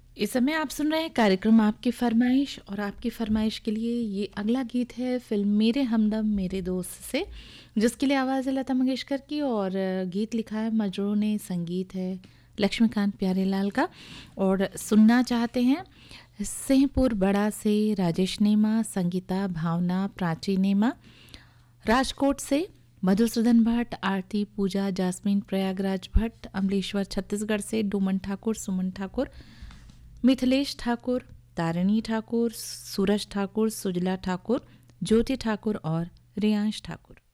इस समय आप सुन रहे हैं कार्यक्रम आपकी फरमाइश, और आपकी फरमाइश के लिए ये अगला गीत है फिल्म मेरे हमदम मेरे दोस्त से, जिसके लिए आवाज़ है लता मंगेशकर की और गीत लिखा है मजरू ने, संगीत है लक्ष्मीकांत प्यारेलाल का। और सुनना चाहते हैं सिंहपुर बड़ा से राजेश नेमा, संगीता, भावना, प्राची नेमा, राजकोट से मधुसूदन भट्ट, आरती, पूजा, जास्मीन, प्रयागराज भट्ट, अमलेश्वर छत्तीसगढ़ से डूमन ठाकुर, सुमन ठाकुर, मिथिलेश ठाकुर, तारिणी ठाकुर, सूरज ठाकुर, सुजला ठाकुर, ज्योति ठाकुर और रियांश ठाकुर।